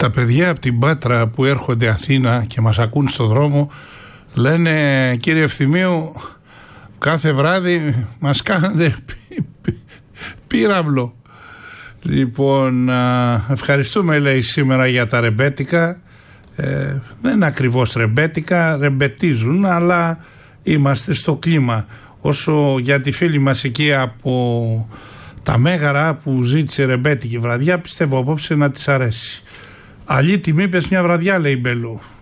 Τα παιδιά από την Πάτρα που έρχονται Αθήνα και μας ακούν στο δρόμο λένε, κύριε Ευθυμίου, κάθε βράδυ μας κάνετε πύραυλο. Λοιπόν, ευχαριστούμε, λέει, σήμερα για τα ρεμπέτικα. Δεν είναι ακριβώς ρεμπέτικα, ρεμπετίζουν, αλλά είμαστε στο κλίμα. Όσο για τη φίλη μας εκεί από τα Μέγαρα που ζήτησε ρεμπέτικη βραδιά, πιστεύω απόψε να της αρέσει. Αλλή τιμή πες μια βραδιά, λέει Μπέλου.